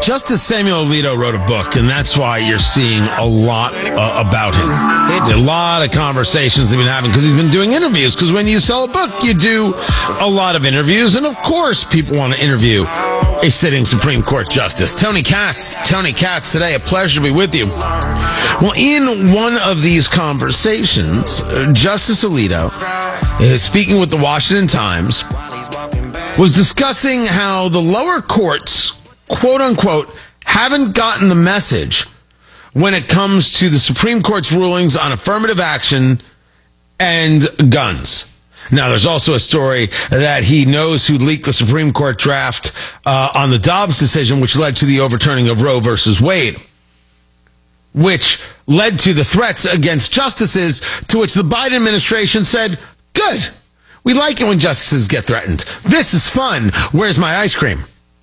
Justice Samuel Alito wrote a book, and that's why you're seeing a lot about him. A lot of conversations he's been having because he's been doing interviews. Because when you sell a book, you do a lot of interviews. And of course, people want to interview a sitting Supreme Court Justice. Tony Katz today, a pleasure to be with you. Well, in one of these conversations, Justice Alito, speaking with the Washington Times, was discussing how the lower courts, quote unquote, haven't gotten the message when it comes to the Supreme Court's rulings on affirmative action and guns. Now, there's also a story that he knows who leaked the Supreme Court draft on the Dobbs decision, which led to the overturning of Roe versus Wade, which led to the threats against justices, to which the Biden administration said, good. We like it when justices get threatened. This is fun. Where's my ice cream?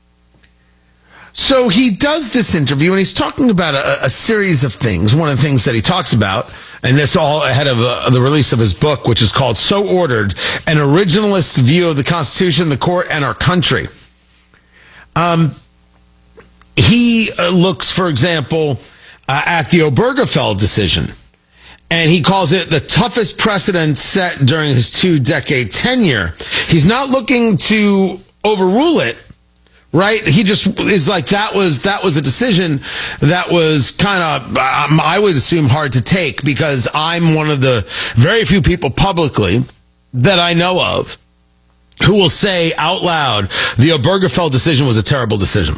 So he does this interview, and he's talking about a series of things. One of the things that he talks about, and this all ahead of the release of his book, which is called So Ordered, An Originalist View of the Constitution, the Court, and Our Country. He looks, for example, at the Obergefell decision, and he calls it the toughest precedent set during his 2-decade tenure. He's not looking to overrule it, right? He just is like, that was a decision that was kind of, I would assume, hard to take, because I'm one of the very few people publicly that I know of who will say out loud the Obergefell decision was a terrible decision.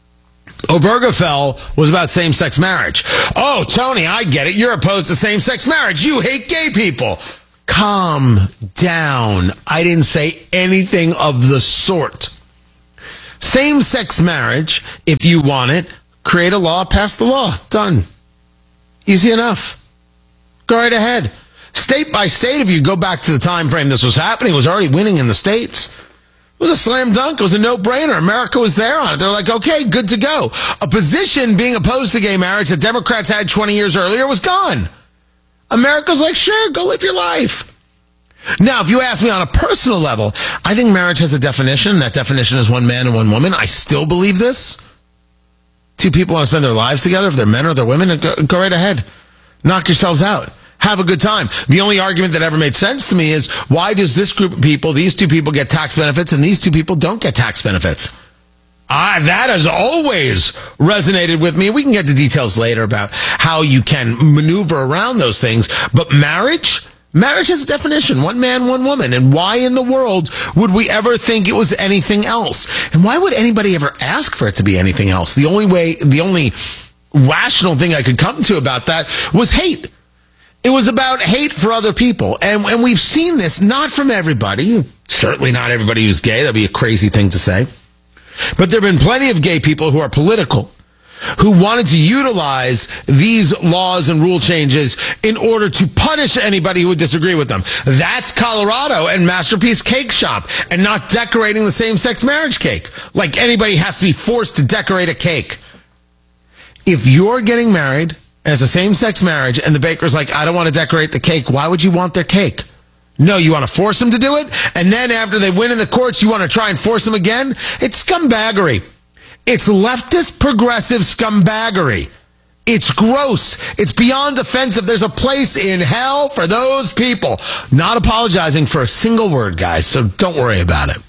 Obergefell was about same-sex marriage. Oh, Tony, I get it. You're opposed to same-sex marriage. You hate gay people. Calm down. I didn't say anything of the sort. Same-sex marriage, if you want it, create a law, pass the law. Done. Easy enough. Go right ahead. State by state, if you go back to the time frame this was happening, it was already winning in the states. It was a slam dunk. It was a no-brainer. America was there on it. They're like, okay, good to go. A position being opposed to gay marriage that Democrats had 20 years earlier was gone. America's like, sure, go live your life. Now, if you ask me on a personal level, I think marriage has a definition. That definition is one man and one woman. I still believe this. Two people want to spend their lives together, if they're men or they're women, go right ahead. Knock yourselves out. Have a good time. The only argument that ever made sense to me is, why does this group of people, these two people, get tax benefits and these two people don't get tax benefits? That has always resonated with me. We can get to details later about how you can maneuver around those things. But marriage has a definition. One man, one woman. And why in the world would we ever think it was anything else? And why would anybody ever ask for it to be anything else? The only rational thing I could come to about that was hate. It was about hate for other people. And we've seen this, not from everybody. Certainly not everybody who's gay. That'd be a crazy thing to say. But there have been plenty of gay people who are political, who wanted to utilize these laws and rule changes in order to punish anybody who would disagree with them. That's Colorado and Masterpiece Cake Shop, and not decorating the same-sex marriage cake. Like anybody has to be forced to decorate a cake. If you're getting married as a same-sex marriage and the baker's like, I don't want to decorate the cake, why would you want their cake? No, you want to force them to do it? And then after they win in the courts, you want to try and force them again? It's scumbaggery. It's leftist progressive scumbaggery. It's gross. It's beyond offensive. There's a place in hell for those people. Not apologizing for a single word, guys, so don't worry about it.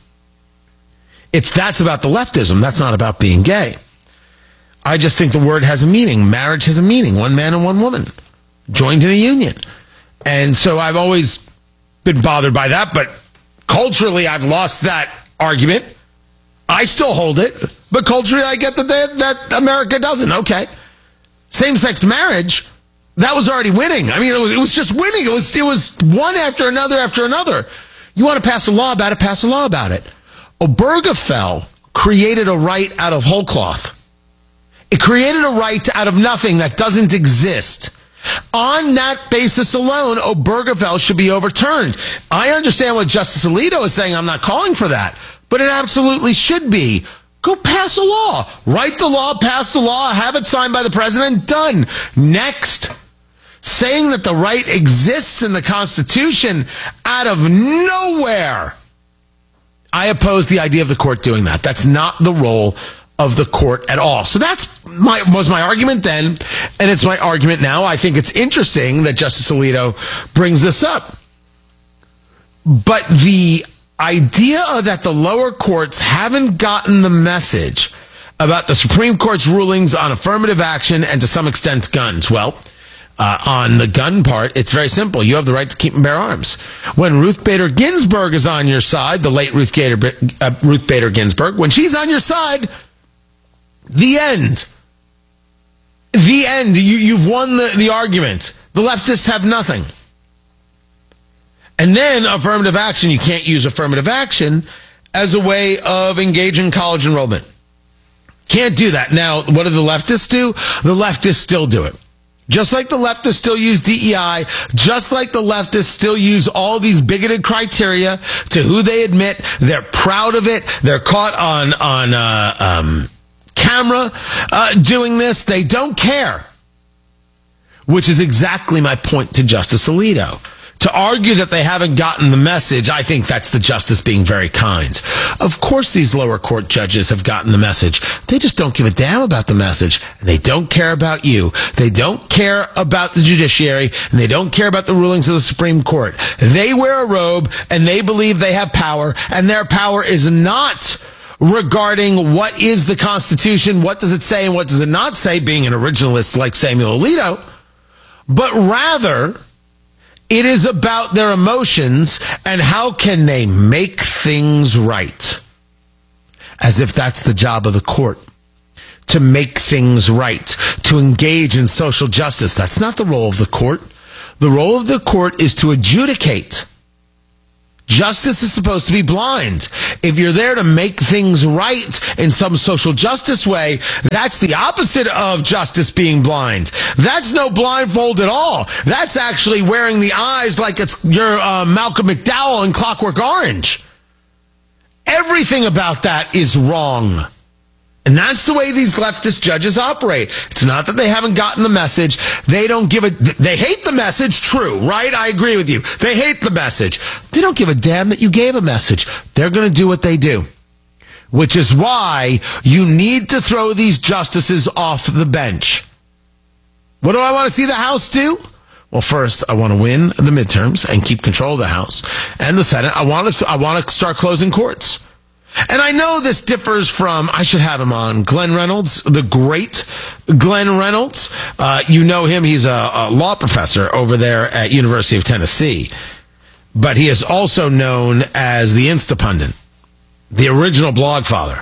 That's about the leftism. That's not about being gay. I just think the word has a meaning. Marriage has a meaning. One man and one woman joined in a union. And so I've always been bothered by that, but culturally I've lost that argument. I still hold it, but culturally I get that America doesn't. Okay. Same-sex marriage, that was already winning. I mean, it was just winning. It was one after another. You want to pass a law about it, pass a law about it. Obergefell created a right out of whole cloth. It created a right out of nothing that doesn't exist. On that basis alone, Obergefell should be overturned. I understand what Justice Alito is saying. I'm not calling for that. But it absolutely should be. Go pass a law. Write the law, pass the law, have it signed by the president, done. Next. Saying that the right exists in the Constitution out of nowhere. I oppose the idea of the court doing that. That's not the role of the court at all. So was my argument then, and it's my argument now. I think it's interesting that Justice Alito brings this up. But the idea that the lower courts haven't gotten the message about the Supreme Court's rulings on affirmative action and to some extent guns. Well, on the gun part, it's very simple. You have the right to keep and bear arms. When Ruth Bader Ginsburg is on your side, the late Ruth Bader Ginsburg, when she's on your side, the end. The end. You've won the argument. The leftists have nothing. And then affirmative action, you can't use affirmative action as a way of engaging college enrollment. Can't do that. Now, what do the leftists do? The leftists still do it. Just like the leftists still use DEI, just like the leftists still use all these bigoted criteria to who they admit. They're proud of it. They're caught on camera doing this. They don't care. Which is exactly my point to Justice Alito. To argue that they haven't gotten the message, I think that's the justice being very kind. Of course these lower court judges have gotten the message. They just don't give a damn about the message, and they don't care about you. They don't care about the judiciary, and they don't care about the rulings of the Supreme Court. They wear a robe, and they believe they have power, and their power is not regarding what is the Constitution, what does it say, and what does it not say, being an originalist like Samuel Alito, but rather it is about their emotions and how can they make things right. As if that's the job of the court, to make things right, to engage in social justice. That's not the role of the court. The role of the court is to adjudicate. Justice is supposed to be blind. If you're there to make things right in some social justice way, that's the opposite of justice being blind. That's no blindfold at all. That's actually wearing the eyes like it's your Malcolm McDowell in Clockwork Orange. Everything about that is wrong. And that's the way these leftist judges operate. It's not that they haven't gotten the message. They don't give it. They hate the message. True, right? I agree with you. They hate the message. They don't give a damn that you gave a message. They're going to do what they do. Which is why you need to throw these justices off the bench. What do I want to see the House do? Well, first, I want to win the midterms and keep control of the House and the Senate. I want to start closing courts. And I know this differs from, I should have him on, Glenn Reynolds, the great Glenn Reynolds. You know him. He's a law professor over there at University of Tennessee. But he is also known as the Instapundit, the original blog father.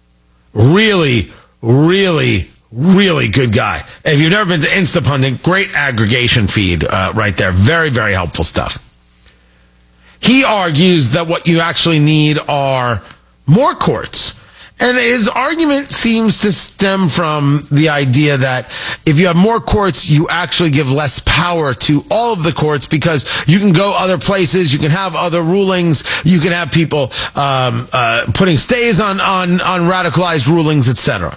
Really, really, really good guy. If you've never been to Instapundit, great aggregation feed right there. Very, very helpful stuff. He argues that what you actually need are more courts. And his argument seems to stem from the idea that if you have more courts, you actually give less power to all of the courts because you can go other places, you can have other rulings, you can have people putting stays on radicalized rulings, etc.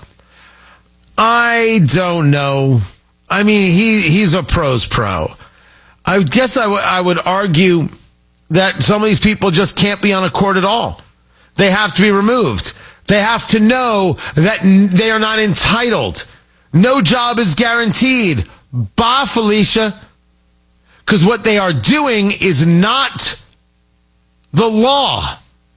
I don't know. I mean, he's a pro's pro. I guess I would argue that some of these people just can't be on a court at all. They have to be removed. They have to know that they are not entitled. No job is guaranteed. Bah, Felicia. Because what they are doing is not the law.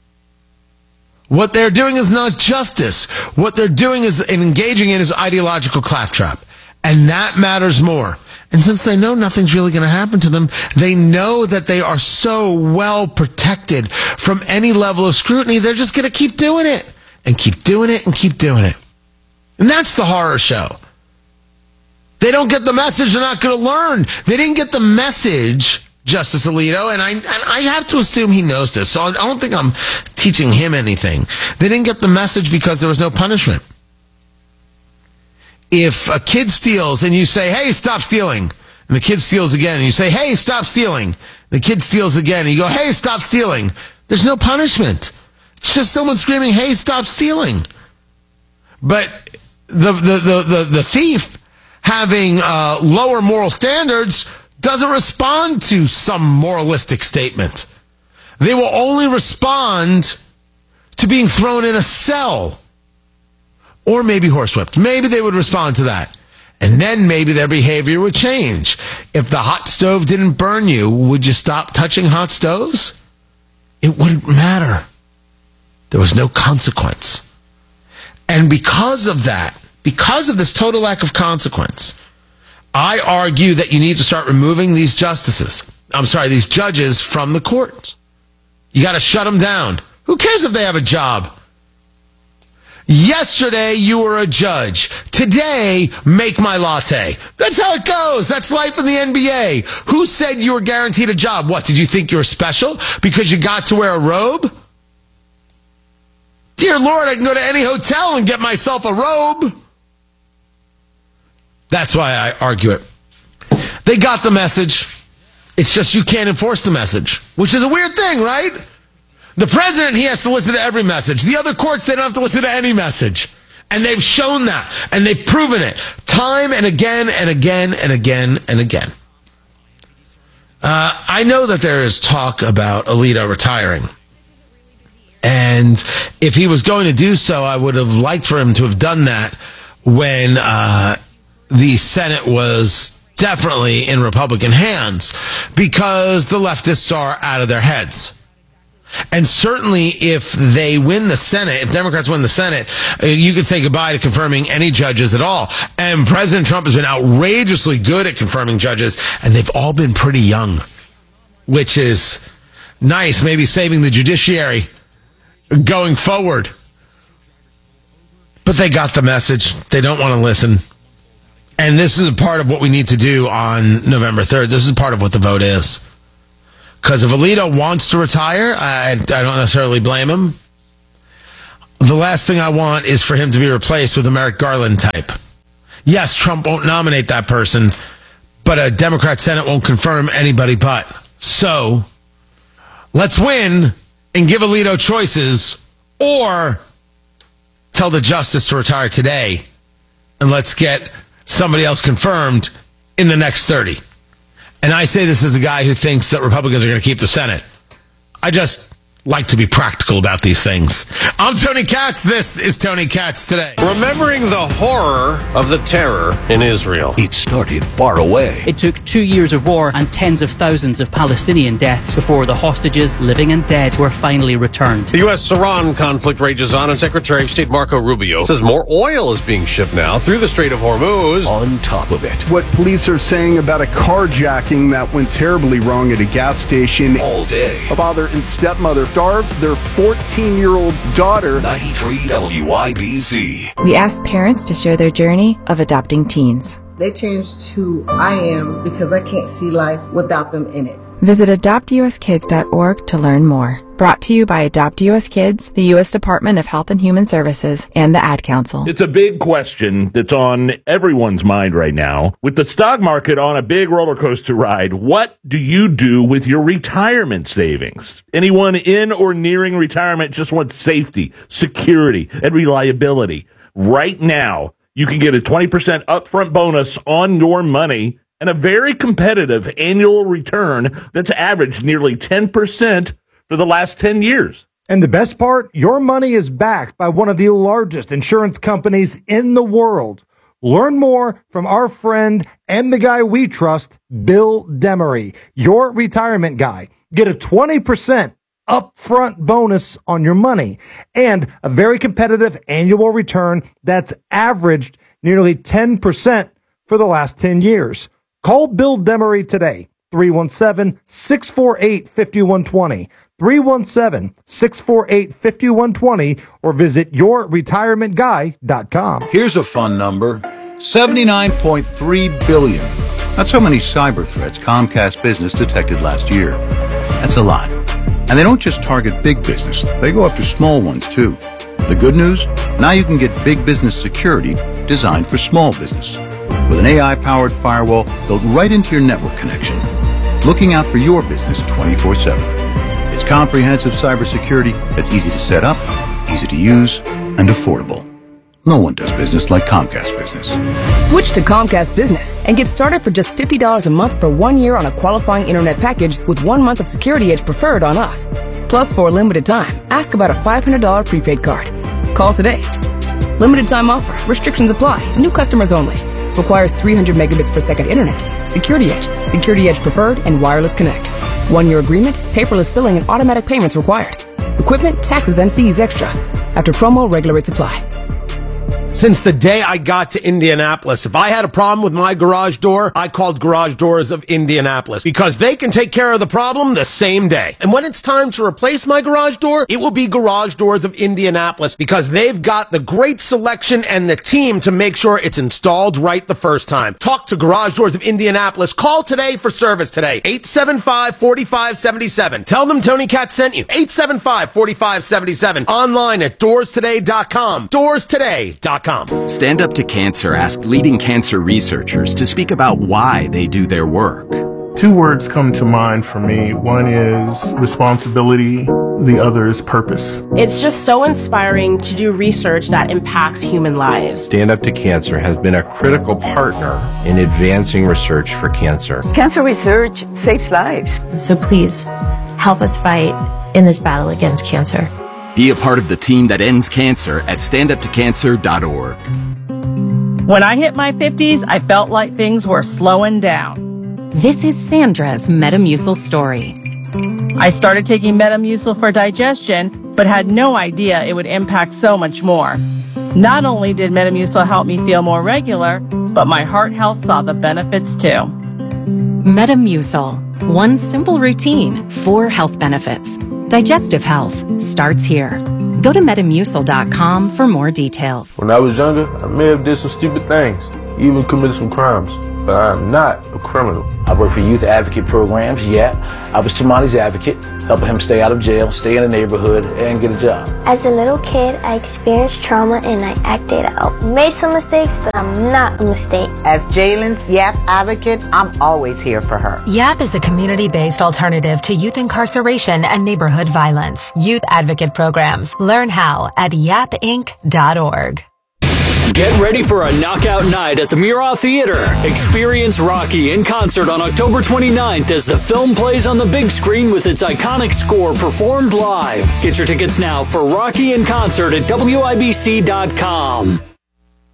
What they're doing is not justice. What they're doing is engaging in is ideological claptrap. And that matters more. And since they know nothing's really going to happen to them, they know that they are so well protected from any level of scrutiny, they're just going to keep doing it. And keep doing it and keep doing it. And that's the horror show. They don't get the message, they're not going to learn. They didn't get the message, Justice Alito, and I have to assume he knows this, so I don't think I'm teaching him anything. They didn't get the message because there was no punishment. If a kid steals and you say, hey, stop stealing, and the kid steals again, and you say, hey, stop stealing, the kid steals again, and you go, hey, stop stealing, there's no punishment. It's just someone screaming, hey, stop stealing. But the thief, having lower moral standards, doesn't respond to some moralistic statement. They will only respond to being thrown in a cell or maybe horsewhipped. Maybe they would respond to that. And then maybe their behavior would change. If the hot stove didn't burn you, would you stop touching hot stoves? It wouldn't matter. There was no consequence. And because of that, because of this total lack of consequence, I argue that you need to start removing these judges from the court. You got to shut them down. Who cares if they have a job? Yesterday, you were a judge. Today, make my latte. That's how it goes. That's life in the NBA. Who said you were guaranteed a job? What, did you think you were special because you got to wear a robe? Dear Lord, I can go to any hotel and get myself a robe. That's why I argue it. They got the message. It's just you can't enforce the message, which is a weird thing, right? The president, he has to listen to every message. The other courts, they don't have to listen to any message. And they've shown that. And they've proven it time and again and again and again and again. I know that there is talk about Alito retiring. And if he was going to do so, I would have liked for him to have done that when the Senate was definitely in Republican hands, because the leftists are out of their heads. And certainly if they win the Senate, if Democrats win the Senate, you could say goodbye to confirming any judges at all. And President Trump has been outrageously good at confirming judges, and they've all been pretty young, which is nice, maybe saving the judiciary going forward. But they got the message. They don't want to listen. And this is a part of what we need to do on November 3rd. This is part of what the vote is. Because if Alito wants to retire, I don't necessarily blame him. The last thing I want is for him to be replaced with a Merrick Garland type. Yes, Trump won't nominate that person, but a Democrat Senate won't confirm anybody but. So, let's win and give Alito choices, or tell the justice to retire today, and let's get somebody else confirmed in the next 30. And I say this as a guy who thinks that Republicans are going to keep the Senate. I just like to be practical about these things. I'm Tony Katz. This is Tony Katz Today. Remembering the horror of the terror in Israel. It started far away. It took 2 years of war and tens of thousands of Palestinian deaths before the hostages, living and dead, were finally returned. The U.S.-Iran conflict rages on, and Secretary of State Marco Rubio says more oil is being shipped now through the Strait of Hormuz. On top of it, what police are saying about a carjacking that went terribly wrong at a gas station. All day. A father and stepmother starved their 14-year-old daughter. 93 WIBC. We asked parents to share their journey of adopting teens. They changed who I am because I can't see life without them in it. Visit adoptuskids.org to learn more. Brought to you by Adopt US Kids, the U.S. Department of Health and Human Services, and the Ad Council. It's a big question that's on everyone's mind right now. With the stock market on a big roller coaster ride, what do you do with your retirement savings? Anyone in or nearing retirement just wants safety, security, and reliability. Right now, you can get a 20% upfront bonus on your money and a very competitive annual return that's averaged nearly 10% for the last 10 years. And the best part, your money is backed by one of the largest insurance companies in the world. Learn more from our friend and the guy we trust, Bill Demery, your retirement guy. Get a 20% upfront bonus on your money and a very competitive annual return that's averaged nearly 10% for the last 10 years. Call Bill Demery today, 317-648-5120. 317-648-5120, or visit yourretirementguy.com. Here's a fun number, 79.3 billion. That's how many cyber threats Comcast Business detected last year. That's a lot. And they don't just target big business, they go after small ones too. The good news? Now you can get big business security designed for small business. With an AI-powered firewall built right into your network connection, looking out for your business 24/7. It's comprehensive cybersecurity that's easy to set up, easy to use, and affordable. No one does business like Comcast Business. Switch to Comcast Business and get started for just $50 a month for 1 year on a qualifying internet package with 1 month of Security Edge preferred on us. Plus, for a limited time, ask about a $500 prepaid card. Call today. Limited time offer. Restrictions apply. New customers only. Requires 300 megabits per second internet. Security Edge. Security Edge Preferred and Wireless Connect. 1-year agreement, paperless billing, and automatic payments required. Equipment, taxes, and fees extra. After promo, regular rates apply. Since the day I got to Indianapolis, if I had a problem with my garage door, I called Garage Doors of Indianapolis because they can take care of the problem the same day. And when it's time to replace my garage door, it will be Garage Doors of Indianapolis because they've got the great selection and the team to make sure it's installed right the first time. Talk to Garage Doors of Indianapolis. Call today for service today. 875-4577. Tell them Tony Katz sent you. 875-4577. Online at doorstoday.com. Doorstoday.com. Stand Up to Cancer asked leading cancer researchers to speak about why they do their work. 2 words come to mind for me. One is responsibility, the other is purpose. It's just so inspiring to do research that impacts human lives. Stand Up to Cancer has been a critical partner in advancing research for cancer. Cancer research saves lives. So please, help us fight in this battle against cancer. Be a part of the team that ends cancer at standuptocancer.org. When I hit my 50s, I felt like things were slowing down. This is Sandra's Metamucil story. I started taking Metamucil for digestion, but had no idea it would impact so much more. Not only did Metamucil help me feel more regular, but my heart health saw the benefits too. Metamucil. One simple routine, 4 health benefits. Digestive health starts here. Go to Metamucil.com for more details. When I was younger, I may have did some stupid things, even committed some crimes, but I am not a criminal. I work for youth advocate programs, I was Tamani's advocate, helping him stay out of jail, stay in the neighborhood, and get a job. As a little kid, I experienced trauma and I acted out. Made some mistakes, but I'm not a mistake. As Jalen's YAP advocate, I'm always here for her. YAP is a community-based alternative to youth incarceration and neighborhood violence. Youth advocate programs. Learn how at yapinc.org. Get ready for a knockout night at the Murat Theater. Experience Rocky in concert on October 29th as the film plays on the big screen with its iconic score performed live. Get your tickets now for Rocky in concert at WIBC.com.